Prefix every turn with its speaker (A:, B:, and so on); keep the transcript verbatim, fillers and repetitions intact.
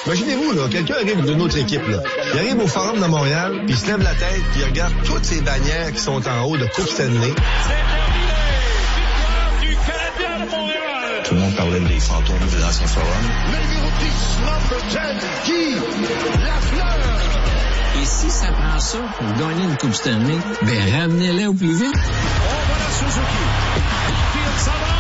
A: Imaginez-vous, là, quelqu'un arrive d'une autre équipe, là. Il arrive au Forum de Montréal, puis il se lève la tête, puis il regarde toutes ces bannières qui sont en haut de Coupe Stanley.
B: C'est terminé! Victoire du Canadien de Montréal!
C: Tout le monde parlait des fantômes de l'ancien Forum.
D: Numéro dix, number dix, Guy Lafleur.
E: Et si ça prend ça pour gagner une Coupe Stanley, ben ramenez-les au plus vite.
B: On va la Suzuki. Field, ça va!